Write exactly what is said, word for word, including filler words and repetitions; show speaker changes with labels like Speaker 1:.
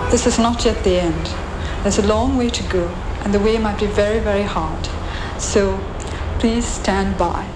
Speaker 1: This is not yet the end. There's a long way to go, and the way might be very, very hard. So please stand by.